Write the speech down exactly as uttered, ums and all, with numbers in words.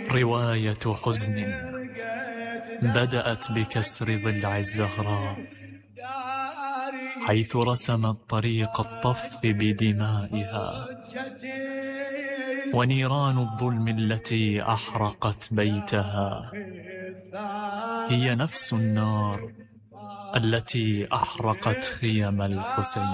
رواية حزن بدأت بكسر ضلع الزهراء، حيث رسمت طريق الطف بدمائها، ونيران الظلم التي أحرقت بيتها هي نفس النار التي أحرقت خيم الحسين.